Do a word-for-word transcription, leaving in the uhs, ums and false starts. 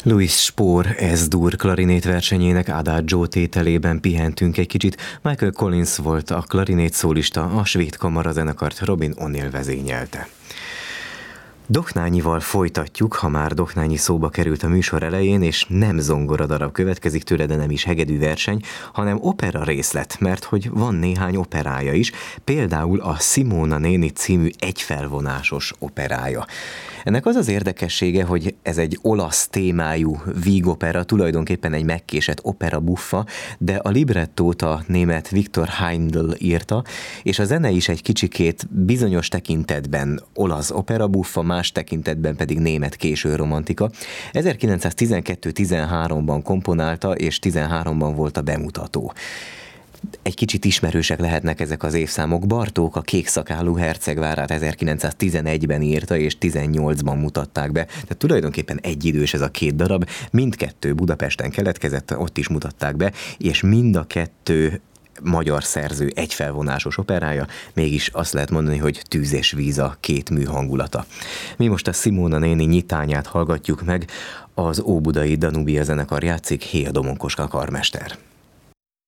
Louis Spohr S-dur klarinét versenyének Adagio tételében pihentünk egy kicsit. Michael Collins volt a klarinét szólista, a svéd kamarazenekart Robin O'Neill vezényelte. Doknányival folytatjuk, ha már Doknányi szóba került a műsor elején, és nem zongora darab következik tőle, de nem is hegedű verseny, hanem opera részlet, mert hogy van néhány operája is, például a Simona néni című egyfelvonásos operája. Ennek az az érdekessége, hogy ez egy olasz témájú vígopera, tulajdonképpen egy megkésett opera buffa, de a librettót a német Viktor Heindl írta, és a zene is egy kicsikét bizonyos tekintetben olasz opera buffa, más tekintetben pedig német késő romantika. ezerkilencszáztizenkettő-tizenháromban komponálta, és tizenháromban volt a bemutató. Egy kicsit ismerősek lehetnek ezek az évszámok. Bartók a Kékszakálú hercegvárát ezerkilencszáztizenegyben írta, és tizennyolcban mutatták be. Tehát tulajdonképpen egyidős ez a két darab. Mindkettő Budapesten keletkezett, ott is mutatták be, és mind a kettő magyar szerző egyfelvonásos operája, mégis azt lehet mondani, hogy tűz és víz a két mű hangulata. Mi most a Simona néni nyitányát hallgatjuk meg, az óbudai Danubia zenekar játszik, Héa Domonkoska karmester.